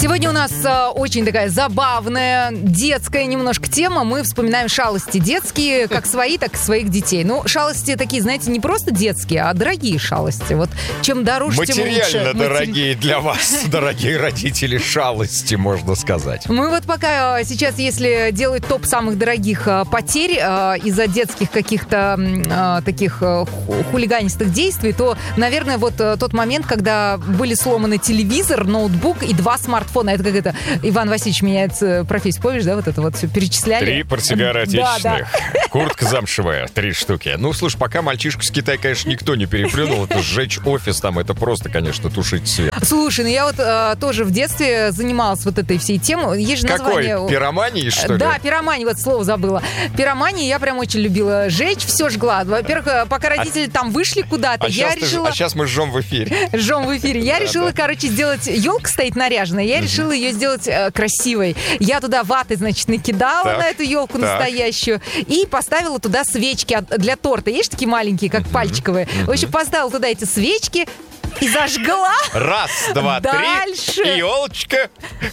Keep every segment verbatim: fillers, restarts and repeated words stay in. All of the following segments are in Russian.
Сегодня у нас э, очень такая забавная, детская немножко тема. Мы вспоминаем шалости детские, как свои, так и своих детей. Ну, шалости такие, знаете, не просто детские, а дорогие шалости. Вот чем дороже, тем лучше. Материально дорогие для вас, дорогие родители, шалости, можно сказать. Мы вот пока сейчас, если делать топ самых дорогих э, потерь э, из-за детских каких-то э, таких э, хулиганистых действий, то, наверное, вот э, тот момент, когда были сломаны телевизор, ноутбук и два смартфона. Это как это, Иван Васильевич меняет профессию, помнишь, да, вот это вот все перечисляли? Три портсигара отечественных, да, да. Куртка замшевая, три штуки. Ну, слушай, пока мальчишку с Китая, конечно, никто не переплюнул, это сжечь офис там, это просто, конечно, тушить свет. Слушай, ну я вот а, тоже в детстве занималась вот этой всей темой. Есть же Какой? название... Пиромании, что ли? Да, пиромания, вот слово забыла. Пиромания я прям очень любила жечь, все жгла. Во-первых, пока родители а... там вышли куда-то, а я решила... Ж... А сейчас мы жжем в эфире. Жжем в эфире. Я решила, короче, сделать... Елка стоит наряженная, я решила ее сделать э, красивой. Я туда ваты, значит, накидала так, на эту елку так. настоящую и поставила туда свечки для торта. Есть такие маленькие, как uh-huh. пальчиковые? Uh-huh. В общем, поставила туда эти свечки и зажгла. Раз, два, Дальше. три. Елочка.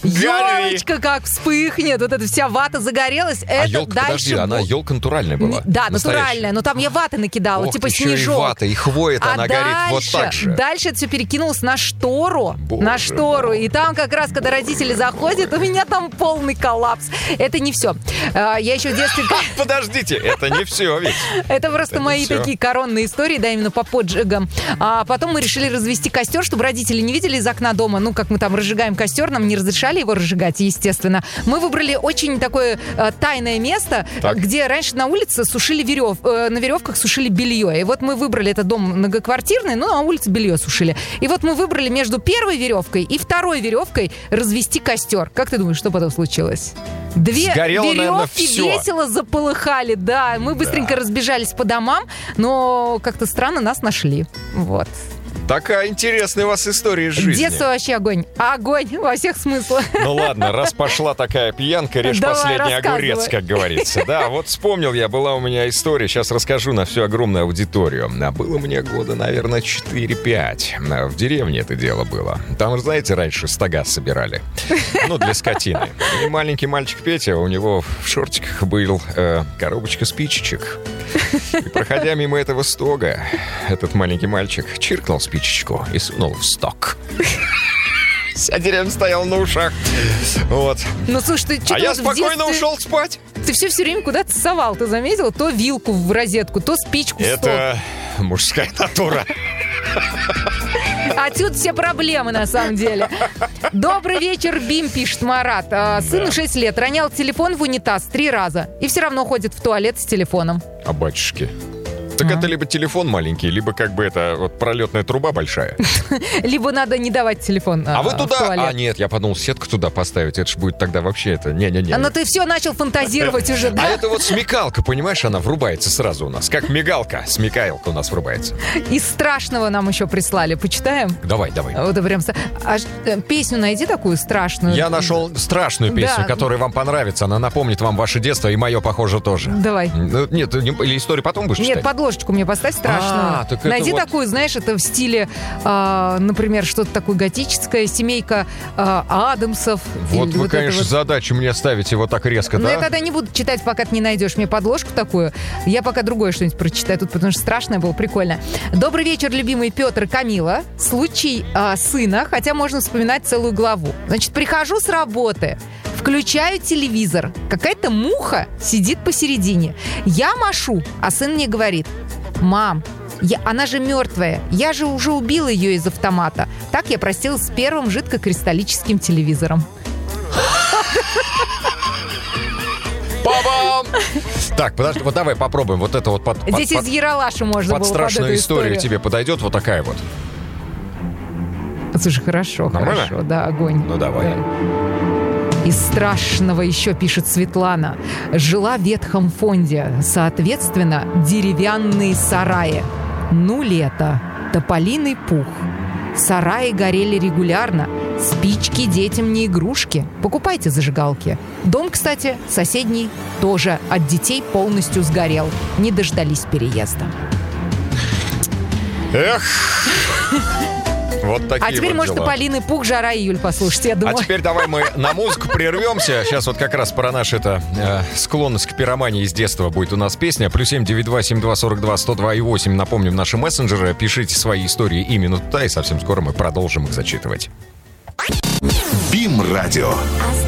Елочка как вспыхнет. Вот эта вся вата загорелась. А это елка, дальше... подожди, она елка натуральная была? Да, настоящая. Натуральная. Но там я ваты накидала, Ох, типа еще снежок. И вата, и хвоя-то а она дальше, горит вот так же. Дальше это все перекинулось на штору. Боже на штору. Боже. И там как раз, когда родители заходят, у меня там полный коллапс. Это не все. Я еще в детстве... Подождите, это не все ведь. Это просто мои такие коронные истории, да, именно по поджигам. А потом мы решили развести костер, чтобы родители не видели из окна дома, ну, как мы там разжигаем костер, нам не разрешали его разжигать, естественно. Мы выбрали очень такое э, тайное место, так. где раньше на улице сушили верев, э, на веревках сушили белье. И вот мы выбрали, это дом многоквартирный, но на улице белье сушили. И вот мы выбрали между первой веревкой и второй веревкой развести костер. Как ты думаешь, что потом случилось? Две Сгорело, веревки наверное, весело заполыхали, да. Мы быстренько да. разбежались по домам, но как-то странно нас нашли. Вот. Такая интересная у вас история из жизни. Детство вообще огонь. Огонь во всех смыслах. Ну ладно, раз пошла такая пьянка, режь Давай, последний огурец, как говорится. Да, вот вспомнил я, была у меня история, сейчас расскажу на всю огромную аудиторию. Было мне года, наверное, четыре-пять. В деревне это дело было. Там, знаете, раньше стога собирали. Ну, для скотины. И маленький мальчик Петя, у него в шортиках был э, коробочка спичечек. И проходя мимо этого стога, этот маленький мальчик чиркнул спичечку и сунул в сток. Вся деревня стояла на ушах. Вот. Ну, слушай, ты что-то а я вот спокойно детстве... ушел спать. Ты все все время куда-то совал, ты заметил? То вилку в розетку, то спичку в сток. Это мужская натура. Отсюда все проблемы, на самом деле. Добрый вечер, Бим, пишет Марат. А, сыну да. шесть лет, ронял телефон в унитаз три раза. И все равно ходит в туалет с телефоном. А батюшки? Так а. это либо телефон маленький, либо как бы это вот пролетная труба большая. Либо надо не давать телефон А, а вы туда? В туалет. А нет, я подумал, сетку туда поставить. Это же будет тогда вообще это... Не-не-не. Но ты все начал фантазировать уже, да? А это вот смекалка, понимаешь, она врубается сразу у нас. Как мигалка, смекалка у нас врубается. Из страшного нам еще прислали. Почитаем? Давай, давай. Вот прям... А песню найди такую страшную. Я нашел страшную песню, да. которая вам понравится. Она напомнит вам ваше детство, и мое, похоже, тоже. Давай. Ну, нет, или историю потом будешь читать? Нет, подложечку мне поставь страшную. А, так найди вот... такую, знаешь, это в стиле, э, например, что-то такое готическое, семейка э, Адамсов. Вот вы, вот конечно, вот. задачу мне ставите вот так резко, Но да? я тогда не буду читать, пока ты не найдешь мне подложку такую. Я пока другое что-нибудь прочитаю тут, потому что страшное было, прикольно. Добрый вечер, любимый Петр и Камила. Случай э, сына, хотя можно вспоминать целую главу. Значит, прихожу с работы, включаю телевизор. Какая-то муха сидит посередине. Я машу, а сын мне говорит: мам, я, она же мертвая. Я же уже убила ее из автомата. Так я простилась с первым жидкокристаллическим телевизором. Па-бам! Так, подожди, вот давай попробуем. Вот это вот под... Здесь под, из Ералаша можно под было страшную под эту историю. историю. Тебе подойдет вот такая вот. Слушай, хорошо, Нормально? хорошо. Да, огонь. Ну, давай. Да. Из страшного еще пишет Светлана. Жила в ветхом фонде. Соответственно, деревянные сараи. Ну, лето. Тополиный пух. Сараи горели регулярно. Спички детям не игрушки. Покупайте зажигалки. Дом, кстати, соседний тоже от детей полностью сгорел. Не дождались переезда. Эх! Вот такие А теперь, вот может, дела. у Полины Пух, жара, июль послушать, я думаю. А теперь давай мы на музыку прервемся. Сейчас вот как раз про нашу это, э, склонность к пиромании из детства будет у нас песня. Плюс семь девять два семь два сорок два сто два и восемь. Напомним, наши мессенджеры. Пишите свои истории именно туда, и совсем скоро мы продолжим их зачитывать. БИМ-радио.